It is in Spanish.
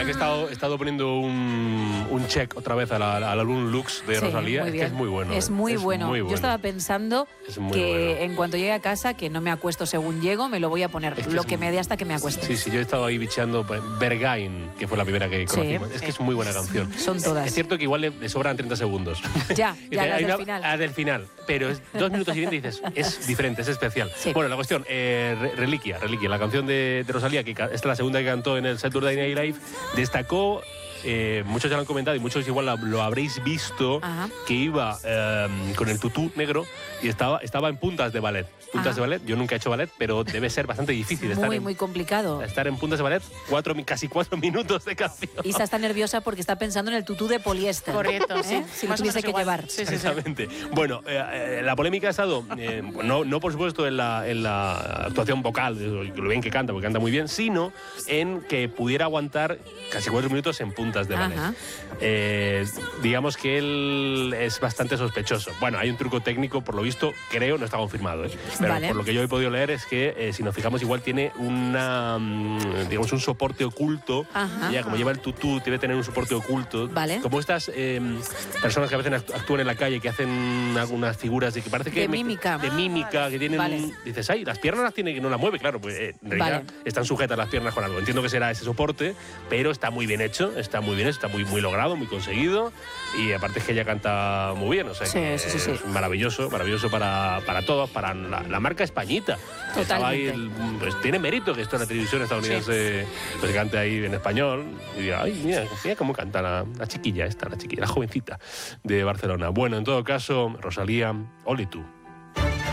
que he estado poniendo un check otra vez al álbum Lux de Rosalía. Muy bien. Es muy bueno. Es muy bueno. Yo estaba pensando que en cuanto llegue a casa, que no me acuesto según llego, me lo voy a poner. Lo que me dé hasta que me acueste. Sí, yo he estado ahí bicheando Bergain, que fue la primera que conocimos. Es que es muy buena canción. Son todas. Es cierto que igual le sobran 30 segundos. Ya, las del final. Las del final. Pero 2 minutos y 20 dices, es diferente, es especial. Sí. Bueno, la cuestión, Reliquia, la canción de Rosalía, que esta es la segunda que cantó en el Saturday Night Live, destacó. Muchos ya lo han comentado y muchos igual lo habréis visto. Ajá. Que iba con el tutú negro y estaba en puntas de ballet. Puntas de ballet, yo nunca he hecho ballet, pero debe ser bastante difícil muy complicado. Estar en puntas de ballet casi 4 minutos de canción. Isa está nerviosa porque está pensando en el tutú de poliéster. Correcto, sí. Si lo tuviese que llevar. Sí. Exactamente. Bueno, la polémica ha estado, no por supuesto en la actuación vocal, lo bien que canta, porque canta muy bien, sino en que pudiera aguantar casi 4 minutos en puntas de ballet. Digamos que él es bastante sospechoso. Bueno, hay un truco técnico, por lo visto, creo, no está confirmado, pero por lo que yo he podido leer es que, si nos fijamos, igual tiene digamos, un soporte oculto. Ella, como lleva el tutú, debe tener un soporte oculto. Vale. Como estas personas que a veces actúan en la calle, que hacen algunas figuras de que parece que... De mímica. Que tienen dices, ay, las piernas las tiene que no las mueve, claro, pues en realidad están sujetas las piernas con algo. Entiendo que será ese soporte, pero está muy bien hecho, está muy logrado, muy conseguido, y aparte es que ella canta muy bien, o sea, es maravilloso para todos, para la marca Españita. Totalmente. Pues tiene mérito que esto en la televisión estadounidense pues cante ahí en español y diga, ay, mira cómo canta la chiquilla, la jovencita de Barcelona. Bueno, en todo caso, Rosalía, ole tú.